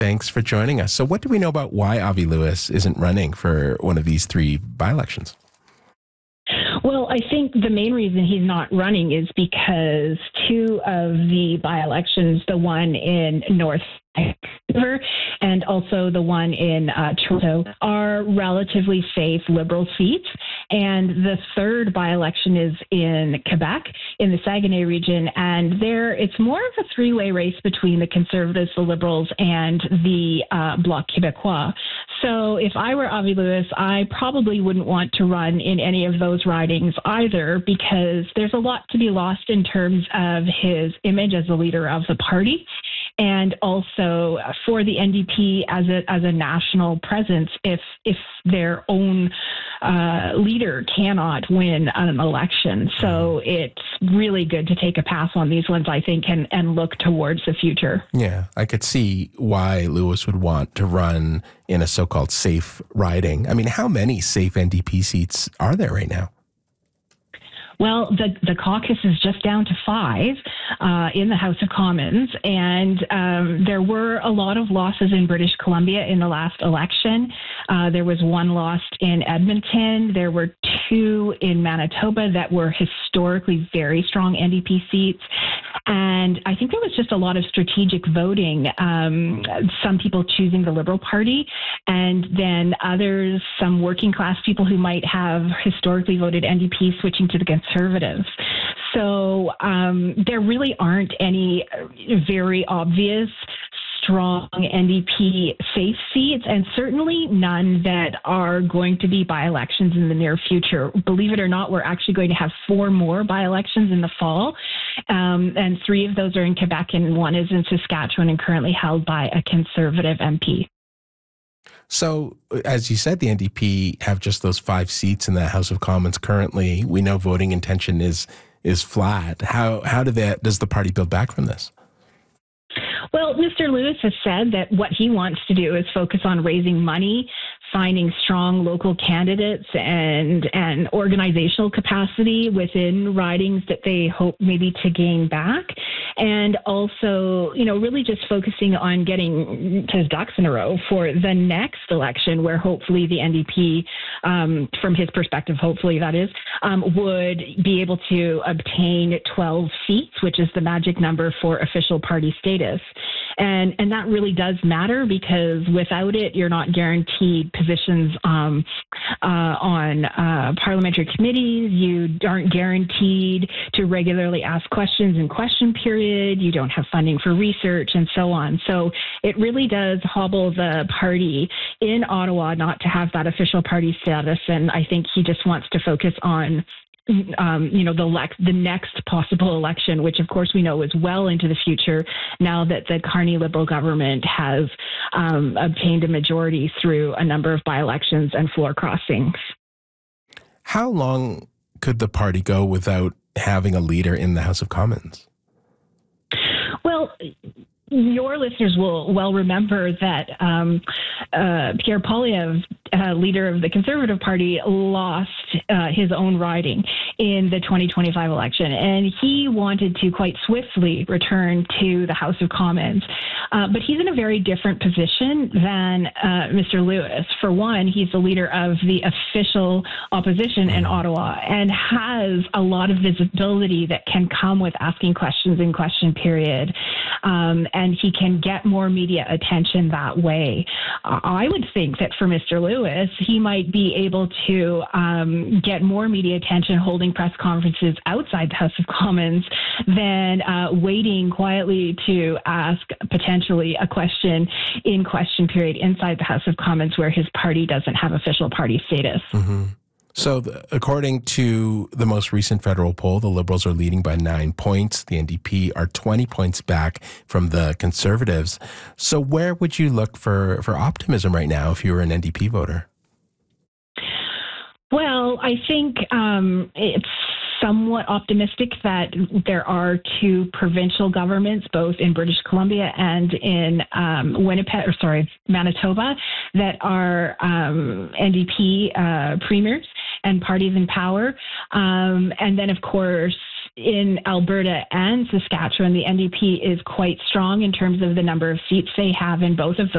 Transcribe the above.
Thanks for joining us. So what do we know about why Avi Lewis isn't running for one of these three by-elections? Well, I think the main reason he's not running is because two of the by-elections, the one in North Vancouver and also the one in Toronto, are relatively safe Liberal seats. And the third by-election is in Quebec, in the Saguenay region. And there, it's more of a three-way race between the Conservatives, the Liberals, and the Bloc Québécois. So if I were Avi Lewis, I probably wouldn't want to run in any of those ridings either, because there's a lot to be lost in terms of his image as the leader of the party. And also for the NDP as a national presence, if their own leader cannot win an election. So it's really good to take a pass on these ones, I think, and look towards the future. Yeah, I could see why Lewis would want to run in a so-called safe riding. I mean, how many safe NDP seats are there right now? Well, the caucus is just down to 5 in the House of Commons, and there were a lot of losses in British Columbia in the last election. There was one lost in Edmonton. There were 2 in Manitoba that were historically very strong NDP seats. And I think there was just a lot of strategic voting, some people choosing the Liberal Party, and then others, some working class people who might have historically voted NDP switching to the Conservatives. So there really aren't any very obvious strong NDP safe seats, and certainly none that are going to be by-elections in the near future. Believe it or not, we're actually going to have 4 more by-elections in the fall, and 3 of those are in Quebec, and 1 is in Saskatchewan and currently held by a Conservative MP. So, as you said, the NDP have just those 5 seats in the House of Commons currently. We know voting intention is flat. How does the party build back from this? Well, Mr. Lewis has said that what he wants to do is focus on raising money, finding strong local candidates, and organizational capacity within ridings that they hope maybe to gain back. And also, really just focusing on getting his ducks in a row for the next election, where hopefully the NDP, from his perspective, hopefully that is, would be able to obtain 12 seats, which is the magic number for official party status. And that really does matter, because without it, you're not guaranteed positions on parliamentary committees. You aren't guaranteed to regularly ask questions in question period. You don't have funding for research and so on. So it really does hobble the party in Ottawa not to have that official party status. And I think he just wants to focus on the next possible election, which of course we know is well into the future now that the Carney Liberal government has obtained a majority through a number of by-elections and floor crossings. How long could the party go without having a leader in the House of Commons? Well, your listeners will well remember that Pierre Poilievre, leader of the Conservative Party, lost his own riding in the 2025 election, and he wanted to quite swiftly return to the House of Commons. But he's in a very different position than Mr. Lewis. For one, he's the leader of the official opposition in Ottawa and has a lot of visibility that can come with asking questions in question period. And he can get more media attention that way. I would think that for Mr. Lewis, he might be able to get more media attention holding press conferences outside the House of Commons than waiting quietly to ask potentially a question in question period inside the House of Commons, where his party doesn't have official party status. Mm-hmm. So according to the most recent federal poll, the Liberals are leading by 9 points. The NDP are 20 points back from the Conservatives. So where would you look for optimism right now if you were an NDP voter? Well, I think it's somewhat optimistic that there are 2 provincial governments, both in British Columbia and in Manitoba, that are NDP premiers and parties in power. And then, of course, in Alberta and Saskatchewan, the NDP is quite strong in terms of the number of seats they have in both of